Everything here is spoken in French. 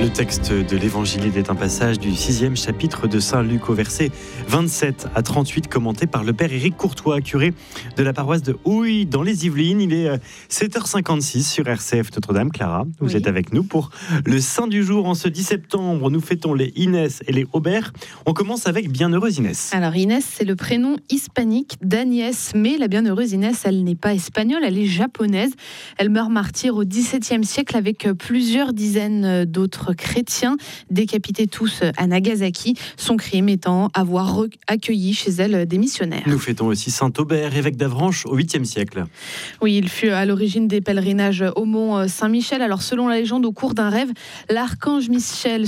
Le texte de l'Évangile est un passage du 6e chapitre de Saint Luc au verset 27 à 38, commenté par le père Éric Courtois, curé de la paroisse de Houille dans les Yvelines. Il est 7h56 sur RCF Notre-Dame. Clara, vous êtes avec nous pour le Saint du jour. En ce 10 septembre, nous fêtons les Inès et les Aubert. On commence avec Bienheureuse Inès. Alors Inès, c'est le prénom hispanique d'Agnès, mais la Bienheureuse Inès, elle n'est pas espagnole, elle est japonaise. Elle meurt martyre au XVIIe siècle avec plusieurs dizaines d'autres chrétiens, décapités tous à Nagasaki, son crime étant avoir accueilli chez elle des missionnaires. Nous fêtons aussi Saint Aubert, évêque d'Avranches au 8e siècle. Oui, il fut à l'origine des pèlerinages au mont Saint-Michel. Alors selon la légende, au cours d'un rêve, l'archange Michel